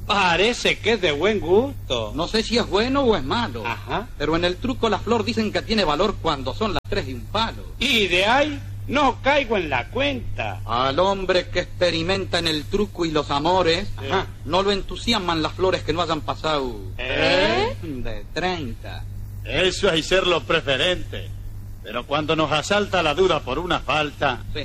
Parece que es de buen gusto. No sé si es bueno o es malo. Ajá. Pero en el truco la flor dicen que tiene valor cuando son las 3 de un palo. Y de ahí no caigo en la cuenta. Al hombre que experimenta en el truco y los amores, Ajá. no lo entusiasman las flores que no hayan pasado de 30. Eso es serlo preferente. Pero cuando nos asalta la duda por una falta... Sí.